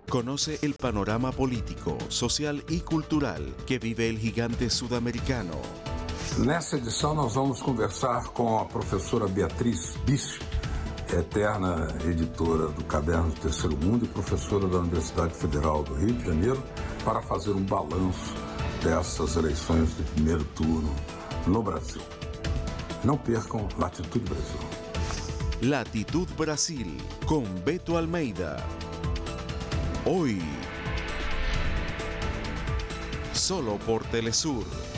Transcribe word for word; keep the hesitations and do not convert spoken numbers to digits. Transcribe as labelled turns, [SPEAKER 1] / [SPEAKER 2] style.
[SPEAKER 1] Conoce el panorama político, social e cultural que vive el gigante sudamericano.
[SPEAKER 2] Nessa edição nós vamos conversar com a professora Beatriz Bispo, eterna editora do Caderno do Terceiro Mundo e professora da Universidade Federal do Rio de Janeiro, para fazer um balanço dessas eleições de primeiro turno no Brasil. Não percam Latitude Brasil.
[SPEAKER 1] Latitud Brasil, con Beto Almeida. Hoy, solo por Telesur.